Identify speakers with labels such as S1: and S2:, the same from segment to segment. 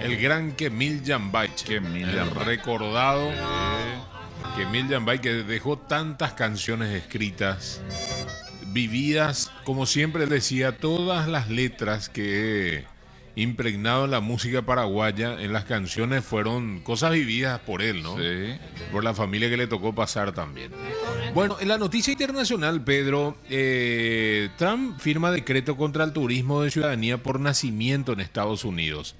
S1: El gran Kemil Jambay. Recordado Kemil Jambay, que dejó tantas canciones escritas, vividas, como siempre decía, todas las letras que impregnado en la música paraguaya, en las canciones, fueron cosas vividas por él, ¿no?
S2: Sí.
S1: Por la familia que le tocó pasar también. Bueno, en la noticia internacional, Pedro, Trump firma decreto contra el turismo de ciudadanía por nacimiento en Estados Unidos.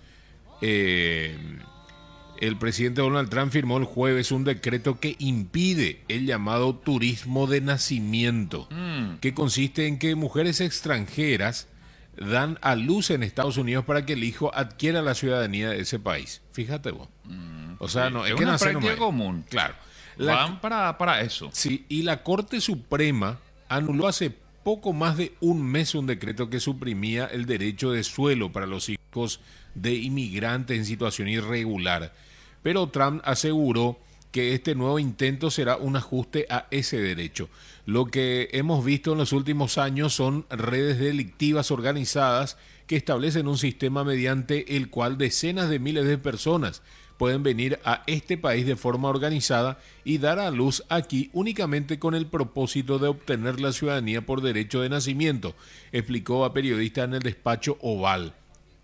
S1: El presidente Donald Trump firmó el jueves un decreto que impide el llamado turismo de nacimiento, que consiste en que mujeres extranjeras dan a luz en Estados Unidos para que el hijo adquiera la ciudadanía de ese país. Fíjate vos. O sea, no,
S2: es
S1: que
S2: una
S1: nacer
S2: práctica
S1: nomás.
S2: común.
S1: Claro.
S2: Van para eso.
S1: Sí, y la Corte Suprema anuló hace poco más de un mes un decreto que suprimía el derecho de suelo para los hijos de inmigrantes en situación irregular. Pero Trump aseguró que este nuevo intento será un ajuste a ese derecho. Lo que hemos visto en los últimos años son redes delictivas organizadas que establecen un sistema mediante el cual decenas de miles de personas pueden venir a este país de forma organizada y dar a luz aquí únicamente con el propósito de obtener la ciudadanía por derecho de nacimiento, explicó a periodistas en el despacho Oval.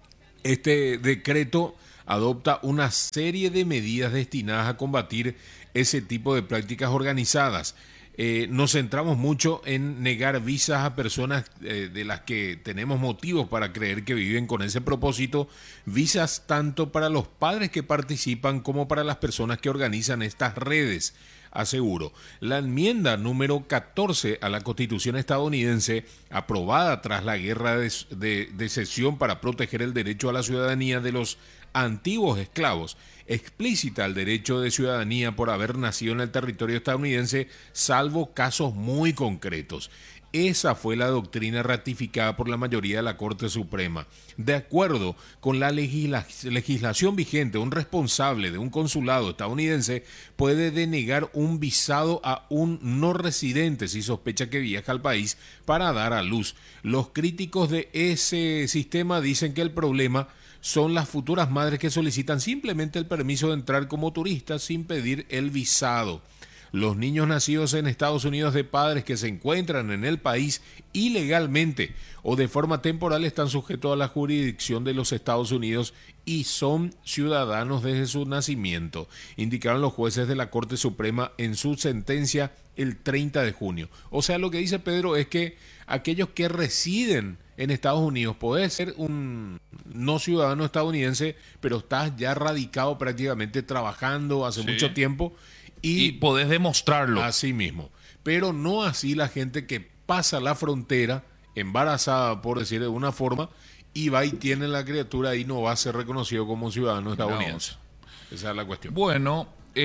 S1: Este decreto adopta una serie de medidas destinadas a combatir ese tipo de prácticas organizadas. Nos centramos mucho en negar visas a personas de las que tenemos motivos para creer que viven con ese propósito, visas tanto para los padres que participan como para las personas que organizan estas redes, aseguró. La enmienda número 14 a la Constitución estadounidense, aprobada tras la guerra de secesión para proteger el derecho a la ciudadanía de los antiguos esclavos, explícita el derecho de ciudadanía por haber nacido en el territorio estadounidense, salvo casos muy concretos. Esa fue la doctrina ratificada por la mayoría de la Corte Suprema. De acuerdo con la legislación vigente, un responsable de un consulado estadounidense puede denegar un visado a un no residente si sospecha que viaja al país para dar a luz. Los críticos de ese sistema dicen que el problema son las futuras madres que solicitan simplemente el permiso de entrar como turistas sin pedir el visado. Los niños nacidos en Estados Unidos de padres que se encuentran en el país ilegalmente o de forma temporal están sujetos a la jurisdicción de los Estados Unidos y son ciudadanos desde su nacimiento, indicaron los jueces de la Corte Suprema en su sentencia el 30 de junio. O sea, lo que dice Pedro es que aquellos que residen en Estados Unidos, podés ser un no ciudadano estadounidense, pero estás ya radicado prácticamente trabajando hace mucho tiempo y
S2: podés demostrarlo.
S1: Así mismo. Pero no así la gente que pasa la frontera embarazada, por decir de una forma, y va y tiene la criatura y no va a ser reconocido como un ciudadano estadounidense. Esa es la cuestión.
S2: Bueno,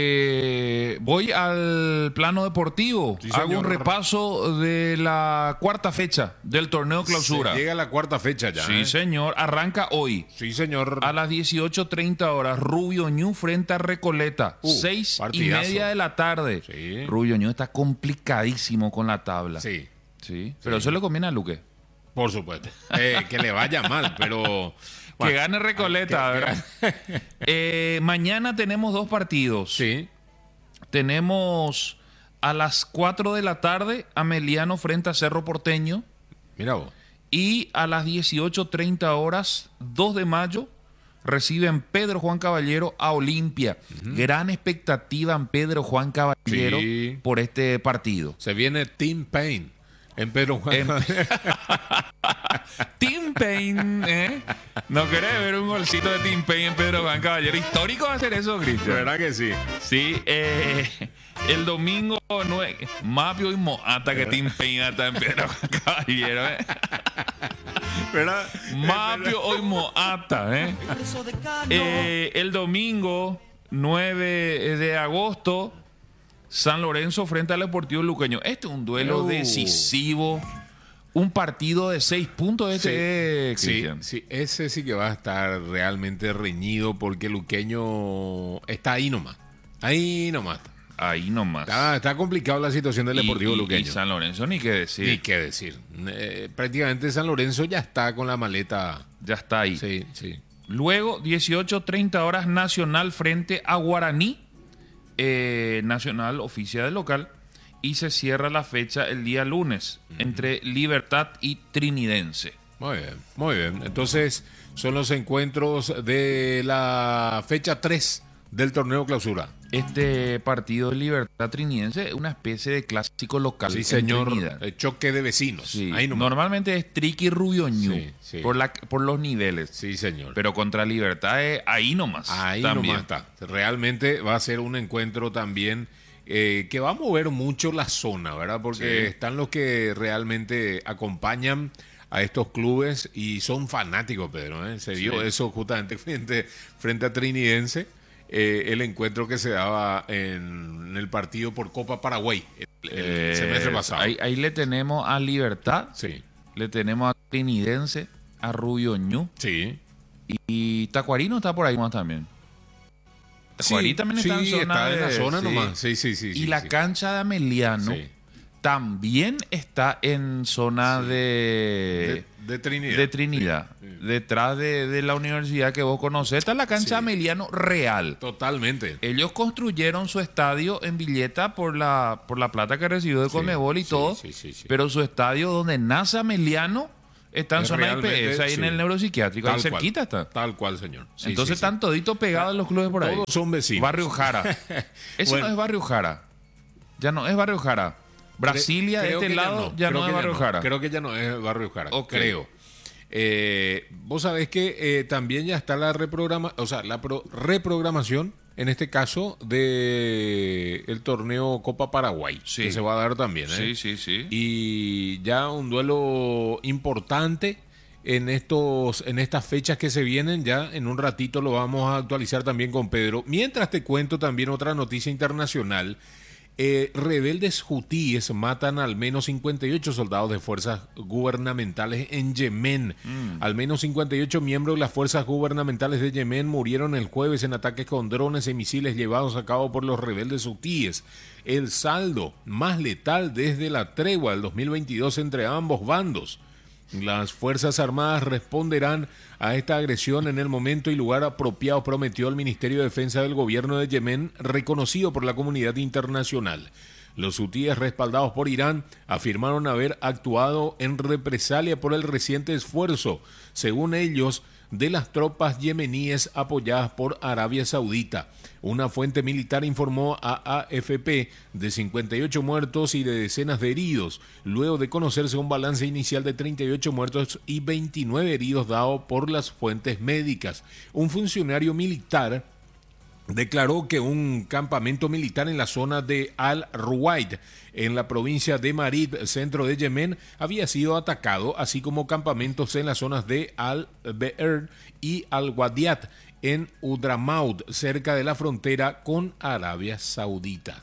S2: voy al plano deportivo.
S1: Sí,
S2: hago un
S1: señor.
S2: repaso de la cuarta fecha del torneo clausura.
S1: Se llega a la cuarta fecha ya.
S2: Sí, señor. Arranca hoy.
S1: Sí, señor.
S2: A las 18:30 horas, Rubio Ñu frente a Recoleta. 6:30 de la tarde.
S1: Sí.
S2: Rubio Ñu está complicadísimo con la tabla.
S1: Sí.
S2: Sí. Pero eso le conviene a Luque.
S1: Por supuesto. Que le vaya mal, pero...
S2: Que gane Recoleta, ¿verdad? Mañana tenemos dos partidos.
S1: Sí.
S2: Tenemos a las 4 de la tarde Ameliano frente a Cerro Porteño.
S1: Mira vos.
S2: Y a las 18:30 horas, 2 de mayo, reciben Pedro Juan Caballero a Olimpia. Gran expectativa en Pedro Juan Caballero por este partido.
S1: Se viene Team Pain en Pedro Juan.
S2: Team Pain, ¿eh? ¿No querés ver un golcito de Team Pain en Pedro Juan Caballero? Histórico hacer eso, Cristian.
S1: De verdad que sí.
S2: Sí, el domingo Mapio y Moata que Team Pain hasta en Pedro Juan Caballero, ¿eh?
S1: ¿Verdad?
S2: Mapio hoy Moata, ¿eh? El domingo 9 de agosto, San Lorenzo frente al Deportivo Luqueño. Este es un duelo decisivo. Un partido de 6 puntos Cristian.
S1: Sí, ese sí que va a estar realmente reñido porque Luqueño está ahí nomás. Ahí nomás. Está complicado la situación del Deportivo Luqueño.
S2: Y San Lorenzo ni qué decir.
S1: Ni qué decir. Prácticamente San Lorenzo ya está con la maleta.
S2: Ya está ahí.
S1: Sí.
S2: Luego, 18:30 horas, Nacional frente a Guaraní. Nacional oficia de local. Y se cierra la fecha el día lunes entre Libertad y Trinidense.
S1: Muy bien, muy bien. Entonces, son los encuentros de la fecha 3 del torneo clausura.
S2: Este partido de Libertad Trinidense es una especie de clásico local.
S1: Sí,
S2: en
S1: señor.
S2: Trinidad.
S1: Choque de vecinos.
S2: Sí.
S1: Ahí nomás.
S2: Normalmente es Triqui Rubioñú
S1: Sí.
S2: por los niveles.
S1: Sí, señor.
S2: Pero contra Libertad es ahí nomás.
S1: Ahí
S2: también.
S1: nomás está. Realmente va a ser un encuentro también que va a mover mucho la zona, ¿verdad? Porque
S2: Sí.
S1: están los que realmente acompañan a estos clubes y son fanáticos, Pedro. Se vio
S2: Sí.
S1: eso justamente frente a Trinidense, el encuentro que se daba en el partido por Copa Paraguay el semestre pasado.
S2: Ahí le tenemos a Libertad,
S1: Sí,
S2: le tenemos a Trinidense, a Rubioñú
S1: sí.
S2: y Tacuarino está por ahí más también. Tacuarí también está en zona
S1: está en la zona
S2: sí.
S1: nomás. Sí.
S2: Y
S1: sí,
S2: la
S1: sí.
S2: cancha de Ameliano
S1: Sí.
S2: también está en zona
S1: de Trinidad.
S2: de Trinidad.
S1: Sí.
S2: Detrás de la universidad que vos conocés. Está la cancha
S1: Sí.
S2: Ameliano Real.
S1: Totalmente.
S2: Ellos construyeron su estadio en Villeta por la plata que recibió de
S1: Sí,
S2: Conmebol y
S1: sí,
S2: todo.
S1: sí.
S2: Pero su estadio donde nace Ameliano está en
S1: Es
S2: zona
S1: realmente,
S2: IPS, ahí en
S1: sí.
S2: el neuropsiquiátrico. Ahí
S1: Tal cual.
S2: cerquita está.
S1: Tal cual, señor. Sí,
S2: Entonces
S1: sí, sí.
S2: están toditos pegados los clubes por ahí.
S1: Todos son vecinos.
S2: Barrio Jara. Eso
S1: Bueno.
S2: no es Barrio Jara. Ya no es Barrio Jara. Brasilia, de
S1: Creo
S2: este
S1: que
S2: lado, ya
S1: Creo
S2: no
S1: que
S2: es Barrio Jara.
S1: Creo que ya no es Barrio Jara.
S2: Ok.
S1: Creo. Vos sabés que también ya está la reprogramación, en este caso, de el torneo Copa Paraguay,
S2: Sí.
S1: que se va a dar también.
S2: Sí.
S1: Y ya un duelo importante en estas fechas que se vienen. Ya en un ratito lo vamos a actualizar también con Pedro. Mientras te cuento también otra noticia internacional. Rebeldes hutíes matan al menos 58 soldados de fuerzas gubernamentales en Yemen. Al menos 58 miembros de las fuerzas gubernamentales de Yemen murieron el jueves en ataques con drones y misiles llevados a cabo por los rebeldes hutíes. El saldo más letal desde la tregua del 2022 entre ambos bandos. Las Fuerzas Armadas responderán a esta agresión en el momento y lugar apropiado, prometió el Ministerio de Defensa del gobierno de Yemen, reconocido por la comunidad internacional. Los hutíes, respaldados por Irán, afirmaron haber actuado en represalia por el reciente esfuerzo, según ellos, de las tropas yemeníes apoyadas por Arabia Saudita. Una fuente militar informó a AFP de 58 muertos y de decenas de heridos, luego de conocerse un balance inicial de 38 muertos y 29 heridos dado por las fuentes médicas. Un funcionario militar declaró que un campamento militar en la zona de Al-Ruwaid, en la provincia de Marib, centro de Yemen, había sido atacado, así como campamentos en las zonas de Al-Be'er y Al-Wadiat, en Udramaut, cerca de la frontera con Arabia Saudita.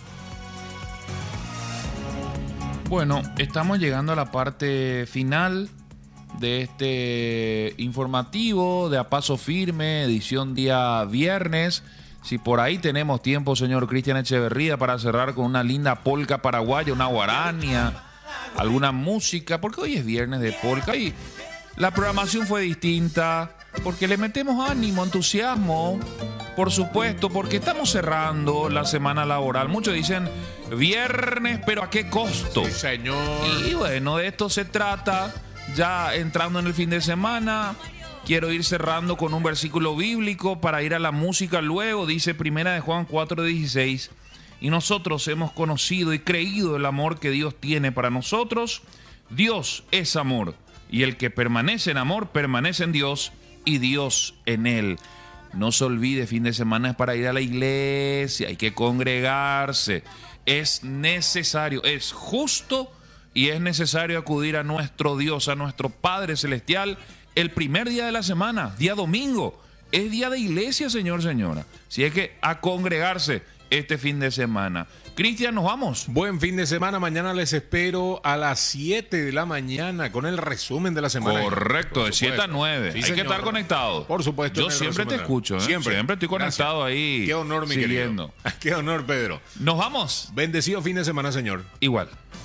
S2: Bueno, estamos llegando a la parte final de este informativo de A Paso Firme, edición día viernes. Si por ahí tenemos tiempo, señor Cristian Echeverría, para cerrar con una linda polca paraguaya, una guarania, alguna música, porque hoy es viernes de polca y la programación fue distinta, porque le metemos ánimo, entusiasmo, por supuesto, porque estamos cerrando la semana laboral. Muchos dicen viernes, pero ¿a qué costo?
S1: Sí, señor.
S2: Y bueno, de esto se trata. Ya entrando en el fin de semana, quiero ir cerrando con un versículo bíblico para ir a la música luego. Dice Primera de Juan 4:16. Y nosotros hemos conocido y creído el amor que Dios tiene para nosotros. Dios es amor. Y el que permanece en amor, permanece en Dios y Dios en él. No se olvide, fin de semana es para ir a la iglesia, hay que congregarse. Es necesario, es justo y es necesario acudir a nuestro Dios, a nuestro Padre Celestial, el primer día de la semana, día domingo. Es día de iglesia, señor, señora. Si es que a congregarse este fin de semana. Cristian, ¿nos vamos?
S1: Buen fin de semana. Mañana les espero a las 7 de la mañana con el resumen de la semana.
S2: Correcto, de 7 a 9.
S1: Sí,
S2: Hay
S1: señor.
S2: que estar conectado.
S1: Por supuesto.
S2: Yo
S1: en el
S2: siempre te
S1: resumen.
S2: escucho, ¿eh? Siempre estoy conectado.
S1: Gracias.
S2: Ahí.
S1: Qué honor, mi
S2: siguiendo.
S1: querido. Qué honor, Pedro.
S2: Nos vamos.
S1: Bendecido fin de semana, señor.
S2: Igual.